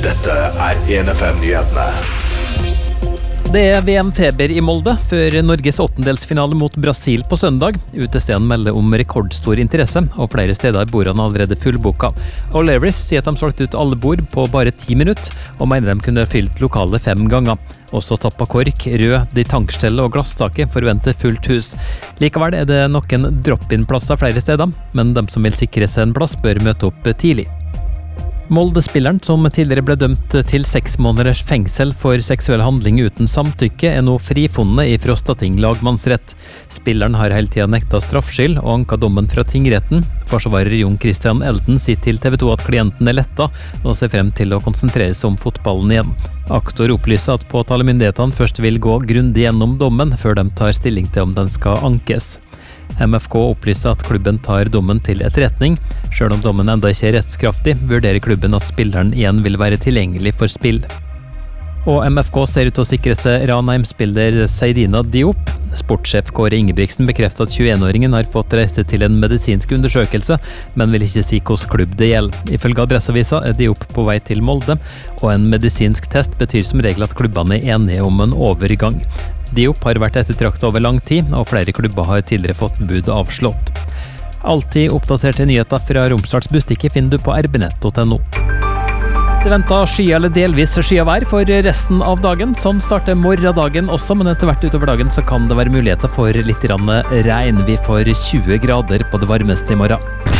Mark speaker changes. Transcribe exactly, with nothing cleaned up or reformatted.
Speaker 1: Dette er en F M-nyhetene.
Speaker 2: Det er V M-feber i Molde før Norges åttendelsfinale mot Brasil på søndag. Utestedet melder om rekordstor interesse, og flere steder er bordene allerede fullboka. O'Learys sier at de solgte ut alle bord på bare ti minutter, og mener de kunne fylt lokalet fem ganger. Også Tappa Kork, Rød, De Tankstelle og Glasstaket forventer fullt hus. Likevel er det noen drop-in-plasser flere steder, men de som vil sikre seg en plass bør møte opp tidlig. Molde-spilleren, som tidligere ble dømt til seks måneders fengsel for seksuell handling uten samtykke, er nå frifunnet i Frostating lagmannsrett. Spilleren har hele tiden nekta straffskyld og anka dommen fra tingretten. Forsvarer Jon Christian Elden sier til T V to at klienten er letta og ser frem til å konsentrere seg om fotballen igjen. Aktor opplyser at påtalemyndighetene først vil gå grundig gjennom dommen før de tar stilling til om den skal ankes. M F K opplyser at klubben tar dommen til etterretning. Selv om dommen enda ikke er rettskraftig, vurderer klubben at spilleren igjen vil være tilgjengelig for spill. Og M F K ser ut til å sikre seg Ranheim-spiller Seydina Diop. Sportssjef Kåre Ingebrigtsen bekrefter at tjueen-åringen har fått reise til en medisinsk undersøkelse, men vil ikke si hvilken klubb det gjelder. Ifølge Adresseavisa er Diop på vei til Molde, og en medisinsk test betyr som regel at klubbene er enige om en overgang. Diop har vært ettertraktet over lang tid, og flere klubber har tidligere fått bud avslått. Alltid oppdaterte nyheter fra Romsdals Bustikke finner du på r b nett punktum n o. Det venter skya eller delvis skya vær for resten av dagen. Sånn starter morgendagen også, men etter hvert utover dagen så kan det være muligheter for litt regn. Vi får tjue grader på det varmeste i morgen.